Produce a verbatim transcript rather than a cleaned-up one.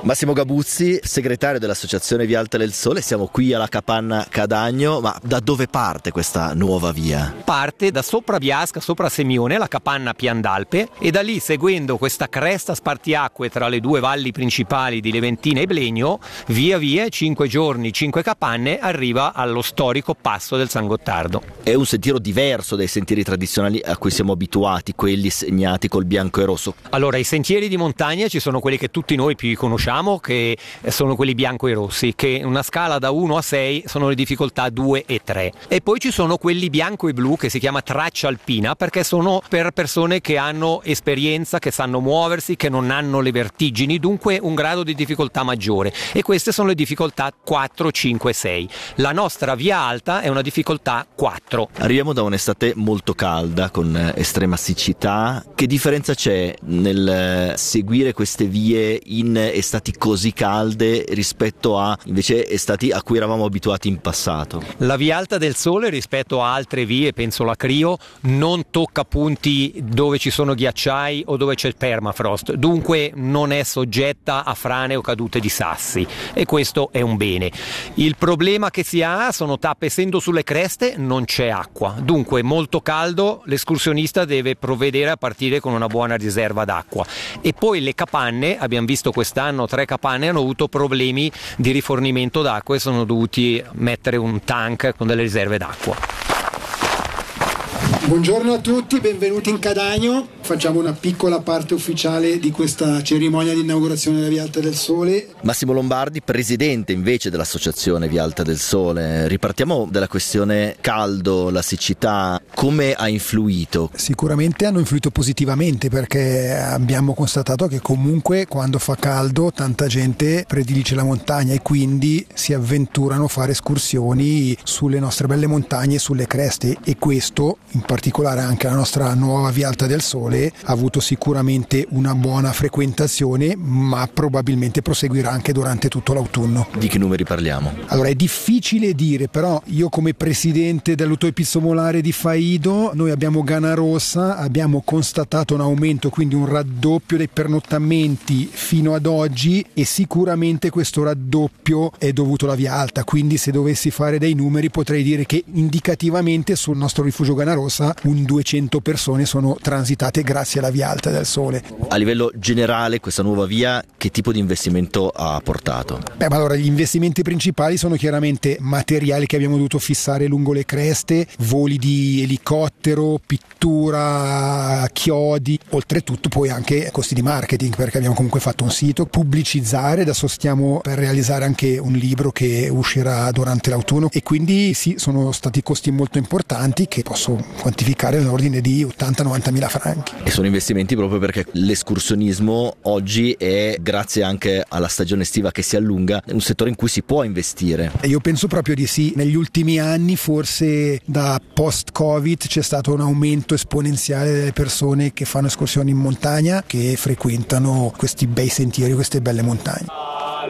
Massimo Gabuzzi, segretario dell'Associazione Via Alta del Sole, siamo qui alla capanna Cadagno, ma da dove parte questa nuova via? Parte da sopra Biasca, sopra Semione, la capanna Piandalpe, e da lì, seguendo questa cresta spartiacque tra le due valli principali di Leventina e Blegno, via via, cinque giorni, cinque capanne, arriva allo storico passo del San Gottardo. È un sentiero diverso dai sentieri tradizionali a cui siamo abituati, quelli segnati col bianco e rosso. Allora, i sentieri di montagna ci sono quelli che tutti noi più conosciamo, che sono quelli bianco e rossi, che una scala da uno a sei sono le difficoltà due e tre. E poi ci sono quelli bianco e blu, che si chiama traccia alpina, perché sono per persone che hanno esperienza, che sanno muoversi, che non hanno le vertigini, dunque un grado di difficoltà maggiore. E queste sono le difficoltà quattro, cinque, sei. La nostra via alta è una difficoltà quattro. Arriviamo da un'estate molto calda, con estrema siccità. Che differenza c'è nel seguire queste vie in estati così calde rispetto a invece estati a cui eravamo abituati in passato? La via Alta del Sole rispetto a altre vie, penso la Crio, non tocca punti dove ci sono ghiacciai o dove c'è il permafrost, dunque non è soggetta a frane o cadute di sassi, e questo è un bene. Il problema che si ha sono tappe, essendo sulle creste non c'è acqua, dunque molto caldo, l'escursionista deve provvedere a partire con una buona riserva d'acqua. E poi le capanne, abbiamo visto quest'anno tre capanne hanno avuto problemi di rifornimento d'acqua e sono dovuti mettere un tank con delle riserve d'acqua. Buongiorno a tutti, benvenuti in Cadagno. Facciamo una piccola parte ufficiale di questa cerimonia di inaugurazione della Via Alta del Sole. Massimo Lombardi, presidente invece dell'Associazione Via Alta del Sole. Ripartiamo dalla questione caldo, la siccità. Come ha influito? Sicuramente hanno influito positivamente, perché abbiamo constatato che comunque quando fa caldo tanta gente predilige la montagna e quindi si avventurano a fare escursioni sulle nostre belle montagne, sulle creste, e questo in particolare anche la nostra nuova Via Alta del Sole ha avuto sicuramente una buona frequentazione, ma probabilmente proseguirà anche durante tutto l'autunno. Di che numeri parliamo? Allora, è difficile dire, però io come presidente dell'autoepizzomolare di Faido, noi abbiamo Gana Rossa, abbiamo constatato un aumento, quindi un raddoppio dei pernottamenti fino ad oggi, e sicuramente questo raddoppio è dovuto alla Via Alta, quindi se dovessi fare dei numeri potrei dire che indicativamente sul nostro rifugio Gana Rossa un duecento persone sono transitate grazie alla Via Alta del Sole. A livello generale questa nuova via che tipo di investimento ha portato? Beh, ma allora gli investimenti principali sono chiaramente materiali che abbiamo dovuto fissare lungo le creste, voli di elicottero, pittura, chiodi, oltretutto poi anche costi di marketing, perché abbiamo comunque fatto un sito, pubblicizzare, adesso stiamo per realizzare anche un libro che uscirà durante l'autunno, e quindi sì, sono stati costi molto importanti che posso quantificare nell'ordine di ottanta novanta mila franchi. E sono investimenti proprio perché l'escursionismo oggi è, grazie anche alla stagione estiva che si allunga, un settore in cui si può investire. E io penso proprio di sì. Negli ultimi anni, forse da post-Covid, c'è stato un aumento esponenziale delle persone che fanno escursioni in montagna, che frequentano questi bei sentieri, queste belle montagne.